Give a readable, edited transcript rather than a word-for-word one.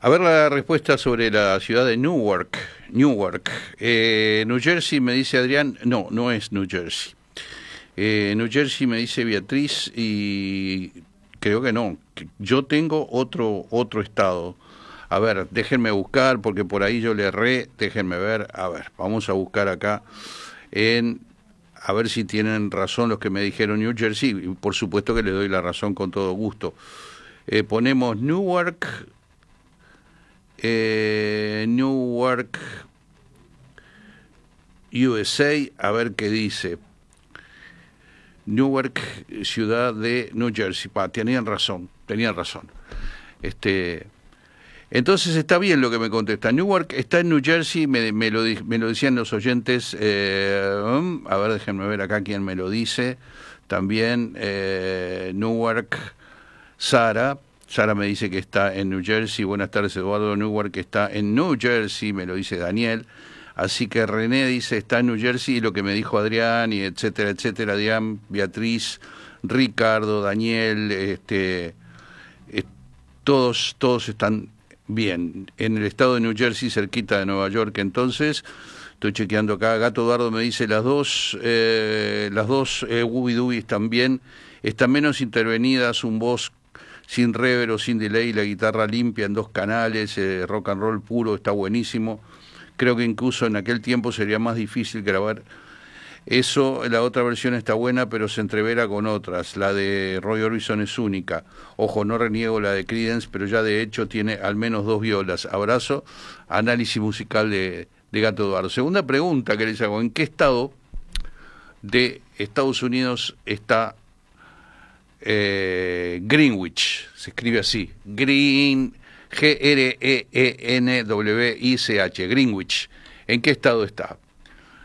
A ver la respuesta sobre la ciudad de Newark. Newark. New Jersey, me dice Adrián. No, no es New Jersey. New Jersey, me dice Beatriz, y creo que no. Yo tengo otro estado. A ver, déjenme buscar, porque por ahí yo le erré. Déjenme ver. A ver, vamos a buscar acá a ver si tienen razón los que me dijeron New Jersey. Y por supuesto que le doy la razón con todo gusto. Ponemos Newark, USA, a ver qué dice. Newark, ciudad de New Jersey. Tenían razón. Entonces está bien lo que me contesta. Newark está en New Jersey, me lo decían los oyentes. A ver, déjenme ver acá quién me lo dice. También Newark, Sara me dice que está en New Jersey. Buenas tardes, Eduardo. Newark está en New Jersey, me lo dice Daniel. Así que René dice está en New Jersey, y lo que me dijo Adrián, y etcétera, etcétera, Adrián, Beatriz, Ricardo, Daniel, todos están bien. En el estado de New Jersey, cerquita de Nueva York. Entonces, estoy chequeando acá. Gato Eduardo me dice las dos Wooby Dooby están bien, están menos intervenidas, un voz sin reverb, sin delay, la guitarra limpia en 2 canales, rock and roll puro, está buenísimo. Creo que incluso en aquel tiempo sería más difícil grabar eso. La otra versión está buena, pero se entrevera con otras. La de Roy Orbison es única. Ojo, no reniego la de Creedence, pero ya de hecho tiene al menos 2 violas. Abrazo, análisis musical de Gato Eduardo. Segunda pregunta que les hago: ¿en qué estado de Estados Unidos está Greenwich? Se escribe así, Greenwich, Greenwich. ¿En qué estado está?